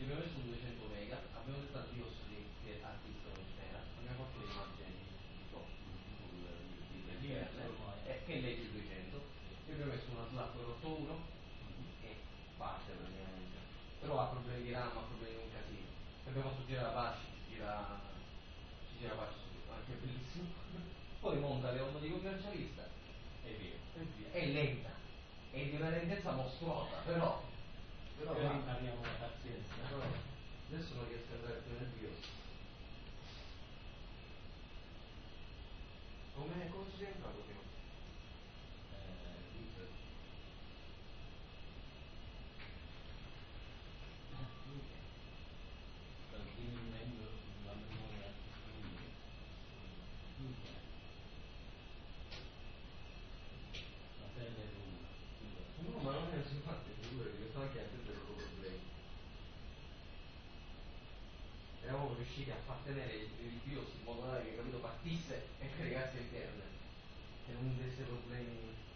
Gli abbiamo messo un 200 mega, abbiamo detto al BIOS che artista non c'era, abbiamo fatto l'immagine che legge 200, gli abbiamo messo una Slackware 8.1 e parte praticamente. Però ha problemi di RAM, ha problemi di un casino. Abbiamo fatto girare la patch, ci gira la patch subito, anche bellissimo. Poi monta le home di commercialista e via. È lenta, è di una lentezza mostruosa, però abbiamo la pazienza. però adesso non riesco ad andare più nel BIOS. Come ci sei entrato prima? Sta diminuendo la memoria la pelle lunga. No, ma non è simpatico, figurati, io sto anche a prendere loro problemi. Eravamo riusciti a far tenere il BIOS in modo tale che capito partisse e caricasse internet, che non desse problemi.